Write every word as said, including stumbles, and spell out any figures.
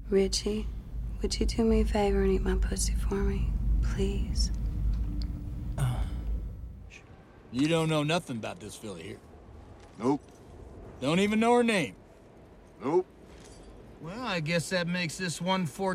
Richie, would you do me a favor and eat my pussy for me? Please? You don't know nothing about this filly here. Nope. Don't even know her name. Nope. Well, I guess that makes this one four